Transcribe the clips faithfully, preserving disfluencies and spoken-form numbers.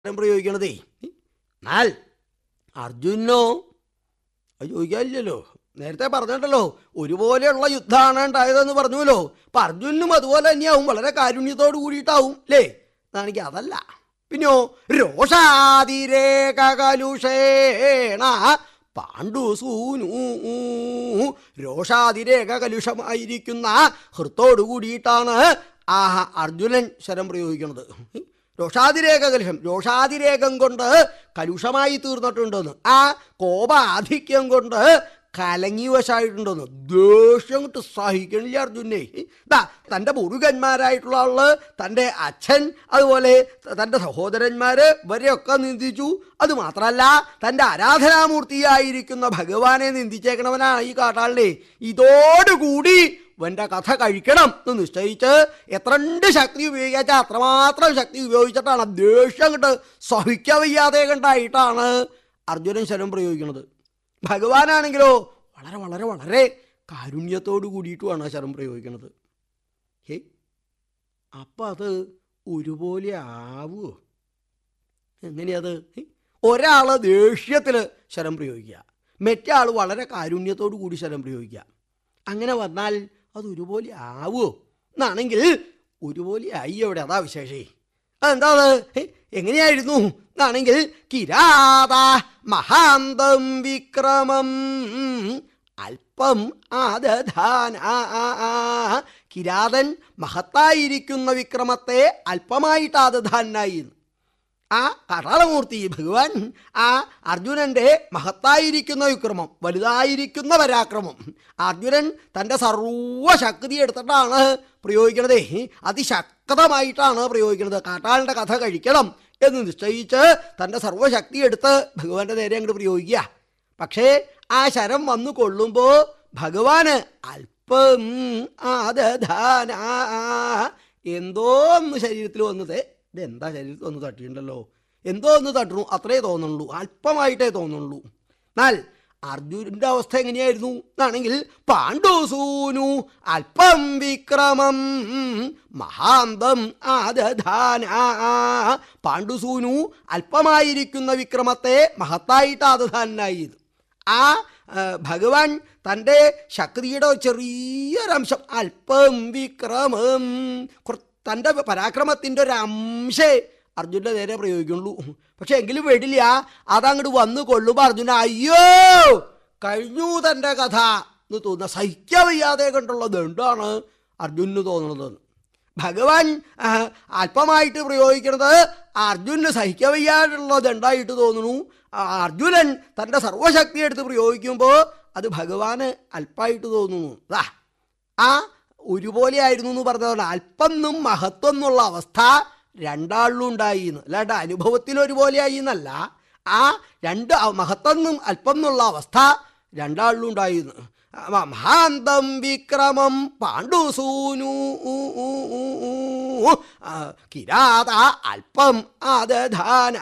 പ്രയോഗിക്കണതേ. എന്നാൽ അർജുനോ അത് ചോദിക്കാനില്ലല്ലോ. നേരത്തെ പറഞ്ഞിട്ടല്ലോ ഒരുപോലെയുള്ള യുദ്ധമാണ് ഉണ്ടായതെന്ന് പറഞ്ഞുവല്ലോ. അപ്പൊ അർജുനും അതുപോലെ തന്നെയാവും, വളരെ കാരുണ്യത്തോട് കൂടിയിട്ടാവും അല്ലേ. എന്നാണെങ്കിൽ അതല്ല. പിന്നെയോ രോഷാതിരേക കലുഷേണ പാണ്ഡുസൂനു, രോഷാതിരേക കലുഷമായിരിക്കുന്ന ഹൃത്തോടു കൂടിയിട്ടാണ് ആ അർജുനൻ ശരം പ്രയോഗിക്കുന്നത്. രോഷാതിരേക കലുഷം, രോഷാതിരേകം കൊണ്ട് കലുഷമായി തീർന്നിട്ടുണ്ടെന്ന്, ആ കോപാധിക്യം കൊണ്ട് കലങ്ങി വശായിട്ടുണ്ടെന്ന്. ദേഷ്യം കൊണ്ട് സഹിക്കണില്ല അർജുനെ. ദാ തൻ്റെ മുരുകന്മാരായിട്ടുള്ള ആള്, തൻ്റെ അച്ഛൻ, അതുപോലെ തൻ്റെ സഹോദരന്മാര് ഇവരെയൊക്കെ നിന്ദിച്ചു. അത് മാത്രമല്ല തൻ്റെ ആരാധനാമൂർത്തിയായിരിക്കുന്ന ഭഗവാനെ നിന്ദിച്ചേക്കണവനാണ് ഈ കാട്ടാളിനെ. ഇതോടുകൂടി ഇവൻ്റെ കഥ കഴിക്കണം എന്ന് നിശ്ചയിച്ച് എത്രണ്ട് ശക്തി ഉപയോഗിച്ചാൽ അത്രമാത്രം ശക്തി ഉപയോഗിച്ചിട്ടാണ്, ദേഷ്യം കണ്ട് സഹിക്കാൻ വയ്യാതെ കണ്ടായിട്ടാണ് അർജുനൻ ശരം പ്രയോഗിക്കുന്നത്. ഭഗവാനാണെങ്കിലോ വളരെ വളരെ വളരെ കാരുണ്യത്തോടു കൂടിയിട്ടുമാണ് ശരം പ്രയോഗിക്കുന്നത്. ഹേ, അപ്പം അത് ഒരുപോലെ ആവുമോ? എങ്ങനെയത്? ഒരാൾ ദേഷ്യത്തിൽ ശരം പ്രയോഗിക്കുക, മറ്റേ ആൾ വളരെ കാരുണ്യത്തോടു കൂടി ശരം പ്രയോഗിക്കുക. അങ്ങനെ വന്നാൽ അത് ഒരുപോലെ ആവുമോ? എന്നാണെങ്കിൽ ഒരുപോലെ ആയി അവിടെ. അതാ വിശേഷേ. അതെന്താണ്? എങ്ങനെയായിരുന്നു എന്നാണെങ്കിൽ കിരാത മഹാന്തം വിക്രമം അല്പം ആദധാന. കിരാതൻ മഹത്തായിരിക്കുന്ന വിക്രമത്തെ അല്പമായിട്ട് ആദധാനായി. ആ കാട്ടാളമൂർത്തി ഭഗവാൻ ആ അർജുനൻ്റെ മഹത്തായിരിക്കുന്ന വിക്രമം, വലുതായിരിക്കുന്ന പരാക്രമം അർജുനൻ തൻ്റെ സർവശക്തി എടുത്തിട്ടാണ് പ്രയോഗിക്കണത്. അതിശക്തമായിട്ടാണ് പ്രയോഗിക്കുന്നത്. കാട്ടാളിൻ്റെ കഥ കഴിക്കണം എന്ന് നിശ്ചയിച്ച് തൻ്റെ സർവശക്തി എടുത്ത് ഭഗവാന്റെ നേരെ അങ്ങോട്ട് പ്രയോഗിക്കുക. പക്ഷേ ആ ശരം വന്നു കൊള്ളുമ്പോൾ ഭഗവാന് അല്പം ആദധാന, എന്തോ ഒന്ന് ശരീരത്തിൽ വന്നത്. ഇതെന്താ ശരീരത്തിൽ ഒന്ന് തട്ടിയിട്ടുണ്ടല്ലോ, എന്തോ ഒന്ന് തട്ടണു, അത്രേ തോന്നുള്ളൂ, അല്പമായിട്ടേ തോന്നുള്ളൂ. എന്നാൽ അർജുനന്റെ അവസ്ഥ എങ്ങനെയായിരുന്നു എന്നാണെങ്കിൽ പാണ്ഡുസൂനു അല്പം വിക്രമം മഹാന്തം ആദധാന. പാണ്ഡുസൂനു അല്പമായിരിക്കുന്ന വിക്രമത്തെ മഹത്തായിട്ട് ആദധാനായി. ആ ഭഗവാൻ തൻ്റെ ശക്തിയുടെ ചെറിയൊരംശം, അല്പം വിക്രമം, തൻ്റെ പരാക്രമത്തിൻ്റെ ഒരു അംശേ അർജുൻ്റെ നേരെ പ്രയോഗിക്കുള്ളൂ. പക്ഷെ എങ്കിലും വേണ്ടില്ല, അതങ്ങോട്ട് വന്നു കൊള്ളുമ്പോൾ അർജുന അയ്യോ കഴിഞ്ഞു തൻ്റെ കഥ എന്ന് തോന്നുന്ന, സഹിക്കാൻ വയ്യാതെ കണ്ടുള്ളത് എന്താണ് അർജുനന് തോന്നുന്നത്. ഭഗവാൻ അല്പമായിട്ട് പ്രയോഗിക്കുന്നത് അർജുനന് സഹിക്കാൻ വയ്യാതുള്ളത് ഉണ്ടായിട്ട് തോന്നുന്നു. അർജുനൻ തൻ്റെ സർവശക്തി എടുത്ത് പ്രയോഗിക്കുമ്പോൾ അത് ഭഗവാന് അല്പമായിട്ട് തോന്നുന്നു. ആ ഒരുപോലെ ആയിരുന്നു എന്ന് പറഞ്ഞതാണ്. അല്പം എന്നും മഹത്വം എന്നുള്ള അവസ്ഥ രണ്ടാളിലും ഉണ്ടായി എന്ന്, അല്ലാണ്ട് അനുഭവത്തിൽ ഒരുപോലെ ആയി എന്നല്ല. ആ രണ്ട് മഹത്വം എന്നും അല്പം എന്നുള്ള അവസ്ഥ രണ്ടാളിലും ഉണ്ടായിരുന്നു. മഹാന്തം വിക്രമം പാണ്ഡുസൂനു കിരാത അല്പം ആദധാന.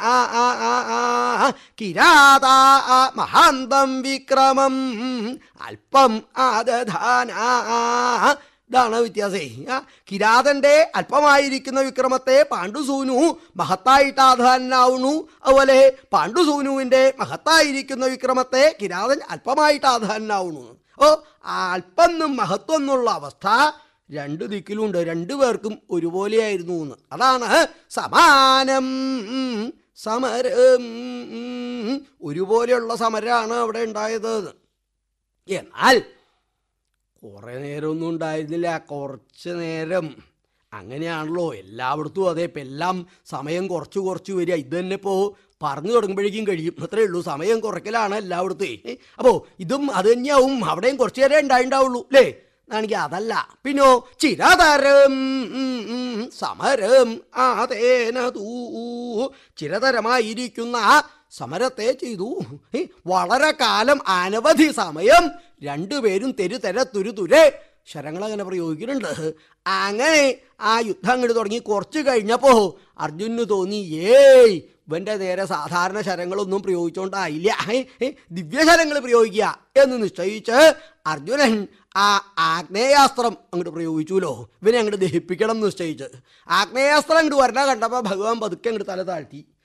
കിരാത മഹാന്തം വിക്രമം അല്പം ആദധാന. ഇതാണ് വ്യത്യാസേ. കിരാതന്റെ അല്പമായിരിക്കുന്ന വിക്രമത്തെ പാണ്ഡുസൂനു മഹത്തായിട്ട് ആധാനാവുന്നു. അതുപോലെ പാണ്ഡുസൂനുവിൻ്റെ മഹത്തായിരിക്കുന്ന വിക്രമത്തെ കിരാതൻ അല്പമായിട്ട് ആധാനാവുന്നു. ഓ അല്പം എന്നും മഹത്വം എന്നുള്ള അവസ്ഥ രണ്ട് ദിക്കിലുണ്ട്, രണ്ടു പേർക്കും ഒരുപോലെയായിരുന്നു എന്ന്. അതാണ് സമാനം സമരം, ഒരുപോലെയുള്ള സമരമാണ് അവിടെ ഉണ്ടായത്. എന്നാൽ കുറേ നേരമൊന്നും ഉണ്ടായിരുന്നില്ല, കുറച്ച് നേരം. അങ്ങനെയാണല്ലോ എല്ലായിടത്തും. അതെ, ഇപ്പം എല്ലാം സമയം കുറച്ച് കുറച്ച് വരിക. ഇത് തന്നെ ഇപ്പോൾ പറഞ്ഞു തുടങ്ങുമ്പോഴേക്കും കഴിയും, അത്രേ ഉള്ളൂ. സമയം കുറയ്ക്കലാണ് എല്ലായിടത്തും. അപ്പോൾ ഇതും അത് തന്നെയാവും, അവിടെയും കുറച്ച് നേരം ഉണ്ടായിട്ടുണ്ടാവുള്ളൂ അല്ലേ. ആണെങ്കിൽ അതല്ല. പിന്നോ ചിരതരം സമരം ആതേന തൂ, ചിരതരമായിരിക്കുന്ന സമരത്തെ ചെയ്തു. വളരെ കാലം, അനവധി സമയം രണ്ടുപേരും തെരു തെര തുരു തുരെ ശരങ്ങളങ്ങനെ പ്രയോഗിക്കുന്നുണ്ട്. അങ്ങനെ ആ യുദ്ധം അങ്ങോട്ട് തുടങ്ങി കുറച്ച് കഴിഞ്ഞപ്പോൾ അർജുനന് തോന്നി, ഏയ് ഇവൻ്റെ നേരെ സാധാരണ ശരങ്ങളൊന്നും പ്രയോഗിച്ചുകൊണ്ടായില്ല, ദിവ്യശരങ്ങൾ പ്രയോഗിക്കുക എന്ന് നിശ്ചയിച്ച് അർജുനൻ ആ ആഗ്നേയാസ്ത്രം അങ്ങോട്ട് പ്രയോഗിച്ചുല്ലോ. ഇവനെ അങ്ങോട്ട് ദഹിപ്പിക്കണം എന്ന് നിശ്ചയിച്ച് ആഗ്നേയാസ്ത്രം അങ്ങോട്ട് വരണ കണ്ടപ്പോൾ ഭഗവാൻ പതുക്കെ അങ്ങോട്ട് തല താഴ്ത്തി.